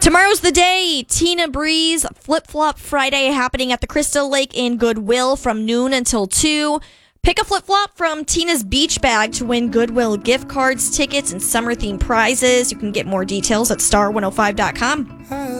Tomorrow's the day. Tina Breeze Flip Flop Friday happening at the Crystal Lake in Goodwill from noon until 2. Pick a flip flop from Tina's Beach Bag to win Goodwill gift cards, tickets, and summer themed prizes. You can get more details at star105.com.